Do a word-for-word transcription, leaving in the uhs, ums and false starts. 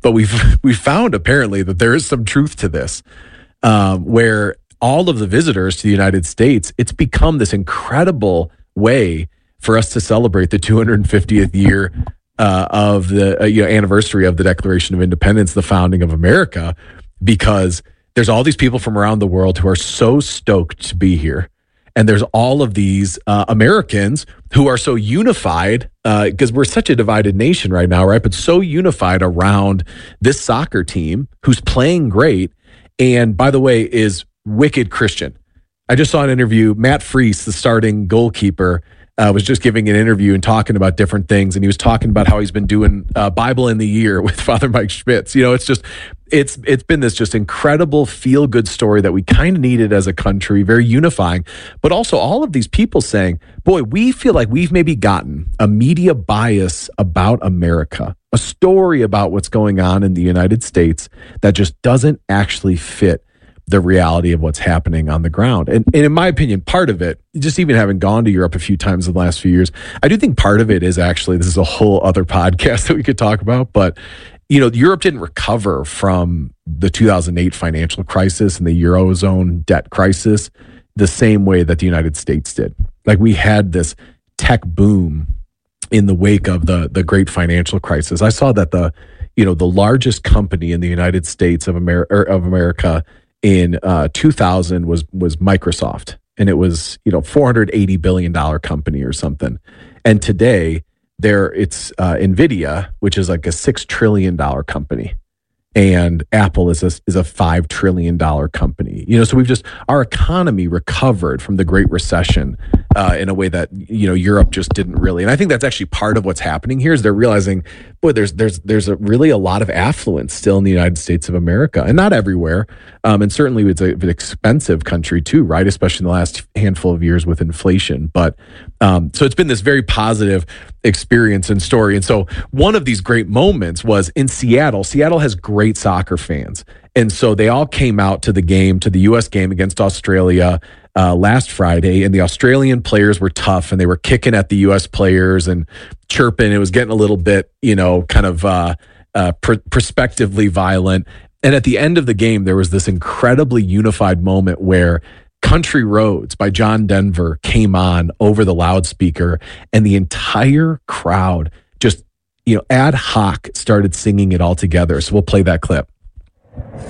but we've we found apparently that there is some truth to this, um, where all of the visitors to the United States, it's become this incredible way for us to celebrate the two hundred fiftieth year uh, of the uh, you know anniversary of the Declaration of Independence, the founding of America, because there's all these people from around the world who are so stoked to be here. And there's all of these uh, Americans who are so unified, because uh, we're such a divided nation right now, right? But so unified around this soccer team who's playing great. And by the way, is wicked Christian. I just saw an interview. Matt Freese, the starting goalkeeper, uh, was just giving an interview and talking about different things. And he was talking about how he's been doing uh, Bible in the Year with Father Mike Schmitz. You know, it's just, it's it's been this just incredible feel-good story that we kind of needed as a country, very unifying. But also all of these people saying, boy, we feel like we've maybe gotten a media bias about America, a story about what's going on in the United States that just doesn't actually fit the reality of what's happening on the ground. And, and in my opinion, part of it, just even having gone to Europe a few times in the last few years, I do think part of it is actually, this is a whole other podcast that we could talk about, but you know, Europe didn't recover from the two thousand eight financial crisis and the Eurozone debt crisis the same way that the United States did. Like we had this tech boom in the wake of the, the great financial crisis. I saw that the, you know, the largest company in the United States of America, of America in uh, two thousand was was Microsoft, and it was you know four hundred eighty billion dollars company or something. And today there it's uh, Nvidia, which is like a six trillion dollars company, and Apple is a is a five trillion dollars company. You know, so we've just our economy recovered from the Great Recession uh, in a way that you know Europe just didn't really. And I think that's actually part of what's happening here is they're realizing, boy, there's there's there's a really a lot of affluence still in the United States of America, and not everywhere. Um, and certainly it's a, an expensive country too, right? Especially in the last handful of years with inflation. But um, so it's been this very positive experience and story. And so one of these great moments was in Seattle. Seattle has great soccer fans. And so they all came out to the game, to the U S game against Australia uh, last Friday. And the Australian players were tough and they were kicking at the U S players and chirping. It was getting a little bit, you know, kind of uh, uh, pr- prospectively violent. And at the end of the game, there was this incredibly unified moment where Country Roads by John Denver came on over the loudspeaker, and the entire crowd just, you know, ad hoc started singing it all together. So we'll play that clip.